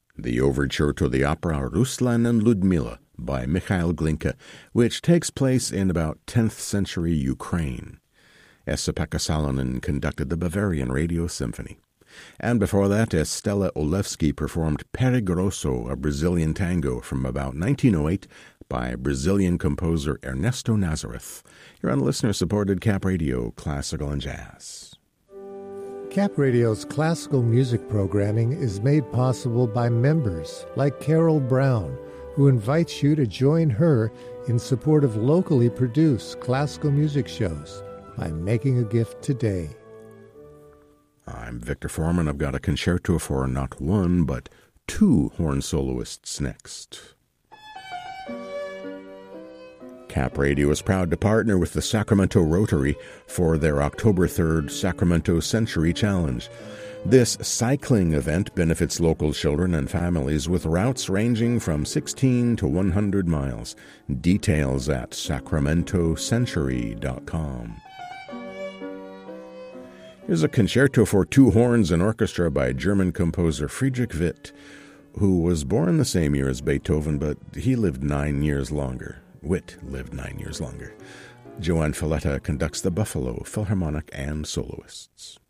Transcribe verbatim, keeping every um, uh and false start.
the overture to the opera Ruslan and Ludmila by Mikhail Glinka, which takes place in about tenth century Ukraine. Esa-Pekka Salonen conducted the Bavarian Radio Symphony. And before that, Estela Olewski performed Perigroso, a Brazilian tango from about nineteen oh eight by Brazilian composer Ernesto Nazareth. You're on listener-supported Cap Radio, Classical and Jazz. Cap Radio's classical music programming is made possible by members like Carol Brown, who invites you to join her in support of locally produced classical music shows by making a gift today. I'm Victor Foreman. I've got a concerto for not one, but two horn soloists next. Cap Radio is proud to partner with the Sacramento Rotary for their October third Sacramento Century Challenge. This cycling event benefits local children and families with routes ranging from sixteen to one hundred miles. Details at sacramento century dot com. Here's a concerto for two horns and orchestra by German composer Friedrich Witt, who was born the same year as Beethoven, but he lived nine years longer. Witt lived nine years longer. Joanne Falletta conducts the Buffalo Philharmonic and soloists.